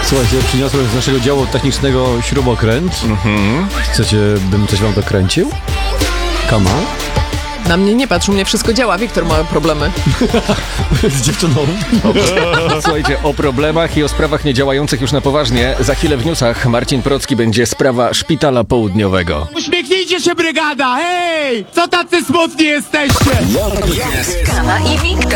Słuchajcie, przyniosłem z naszego działu technicznego śrubokręt. Chcecie, bym coś wam dokręcił? Kama? Na mnie nie patrz, u mnie wszystko działa. Wiktor ma problemy. Z dziewczyną. Słuchajcie, o problemach i o sprawach niedziałających już na poważnie. Za chwilę w newsach Marcin Procki będzie sprawa Szpitala Południowego. Uśmiechnijcie się, brygada! Hej! Co tacy smutni jesteście? Kama i Wiktor.